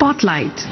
Spotlight.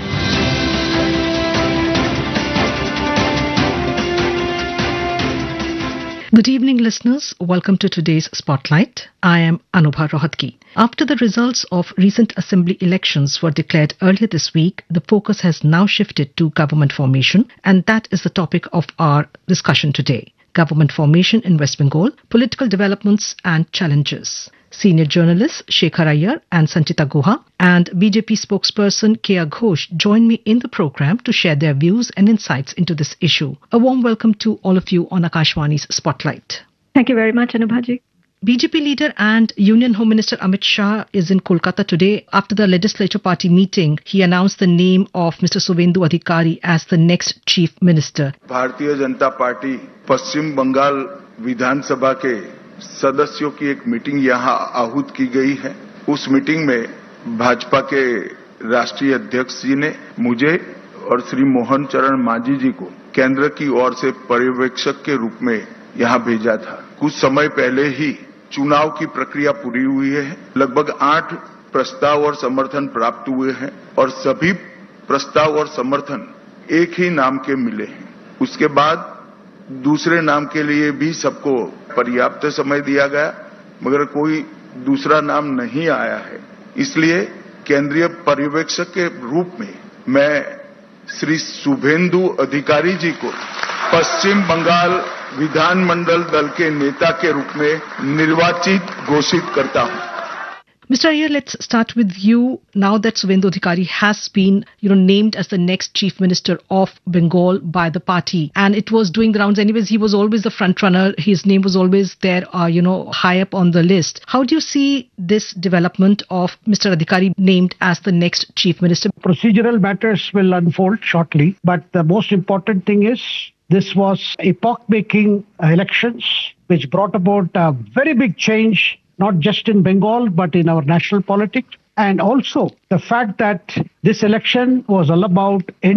Good evening, listeners. Welcome to today's Spotlight. I am Anubha Rohatgi. After the results of recent assembly elections were declared earlier this week, the focus has now shifted to government formation, and that is the topic of our discussion today. Government formation in West Bengal, political developments and challenges. Senior journalists Shekhar Iyer and Sanchita Guha and BJP spokesperson Keya Ghosh join me in the program to share their views and insights into this issue. A warm welcome to all of you on Akashvani's Spotlight. Thank you very much, Anubhaji. BJP leader and Union Home Minister Amit Shah is in Kolkata today. After the legislature party meeting, he announced the name of Mr. Suvendu Adhikari as the next chief minister. Bharatiya Janata party पश्चिम बंगाल विधानसभा के सदस्यों की एक meeting यहां आहूत की गई है। उस मीटिंग में भाजपा के राष्ट्रीय अध्यक्ष जी ने मुझे और श्री मोहन चरण मांझी जी को केंद्र की ओर से पर्यवेक्षक के रूप में यहां भेजा था। कुछ समय पहले ही चुनाव की प्रक्रिया पूरी हुई है। लगभग 8 प्रस्ताव और समर्थन प्राप्त हुए हैं और सभी प्रस्ताव और समर्थन एक ही नाम के मिले हैं। उसके बाद दूसरे नाम के लिए भी सबको पर्याप्त समय दिया गया, मगर कोई दूसरा नाम नहीं आया है। इसलिए केंद्रीय पर्यवेक्षक के रूप में मैं श्री शुभेंदु अधिकारी जी को पश्चिम बंगाल विधानमंडल दल के नेता के रूप में निर्वाचित घोषित करता हूं। Mr. Iyer, let's start with you. Now that Suvendu Adhikari has been, named as the next chief minister of Bengal by the party, and it was doing the rounds anyways, he was always the front runner. His name was always there, high up on the list. How do you see this development of Mr. Adhikari named as the next chief minister? Procedural matters will unfold shortly, but the most important thing is this was epoch-making elections which brought about a very big change, not just in Bengal, but in our national politics. And also the fact that this election was all about